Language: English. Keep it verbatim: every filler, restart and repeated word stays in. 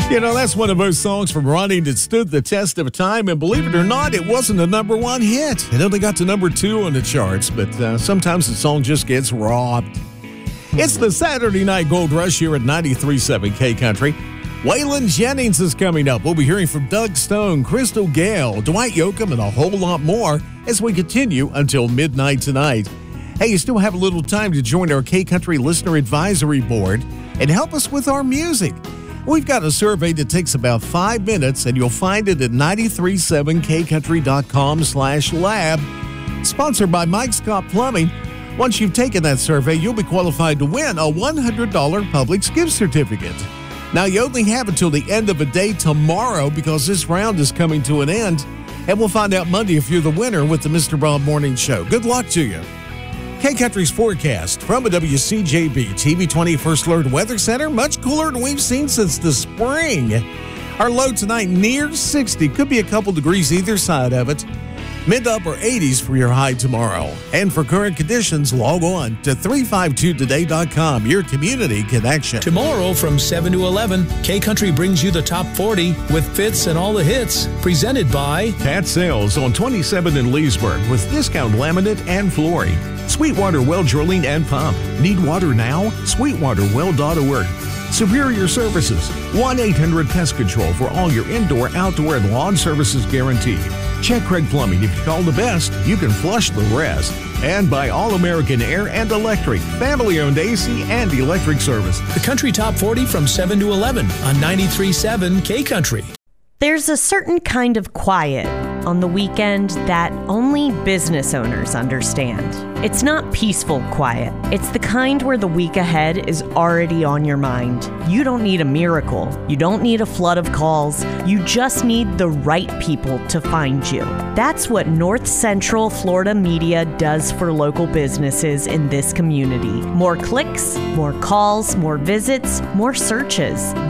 You know, that's one of those songs from Ronnie that stood the test of time, and believe it or not, it wasn't a number one hit. It only got to number two on the charts, but uh, sometimes the song just gets robbed. It's the Saturday Night Gold Rush here at ninety-three point seven K Country. Waylon Jennings is coming up. We'll be hearing from Doug Stone, Crystal Gale, Dwight Yoakam, and a whole lot more as we continue until midnight tonight. Hey, you still have a little time to join our K Country Listener Advisory Board and help us with our music. We've got a survey that takes about five minutes, and you'll find it at nine three seven k country dot com slash lab. Sponsored by Mike Scott Plumbing. Once you've taken that survey, you'll be qualified to win a one hundred dollars Publix gift certificate. Now, you only have until the end of the day tomorrow because this round is coming to an end, and we'll find out Monday if you're the winner with the Mister Bob Morning Show. Good luck to you. K-Country's forecast from a W C J B T V twenty First Alert Weather Center. Much cooler than we've seen since the spring. Our low tonight near sixty. Could be a couple degrees either side of it. Mid to upper eighties for your high tomorrow. And for current conditions, log on to three five two today dot com, your community connection. Tomorrow from seven to eleven, K-Country brings you the top forty with Fits and all the hits. Presented by Pat Sales on twenty-seventh in Leesburg with discount laminate and flooring. Sweetwater Well Drilling and Pump. Need water now? Sweetwater Well dot org. Superior Services. one eight hundred Pest Control for all your indoor, outdoor, and lawn services guaranteed. Check Craig Plumbing. If you call the best, you can flush the rest. And by All American Air and Electric. Family-owned A C and electric service. the Country Top forty from seven to eleven on ninety-three point seven K-Country. There's a certain kind of quiet on the weekend that only business owners understand. It's not peaceful quiet. It's the kind where the week ahead is already on your mind. You don't need a miracle. You don't need a flood of calls. You just need the right people to find you. That's what North Central Florida Media does for local businesses in this community. More clicks, more calls, more visits, more searches.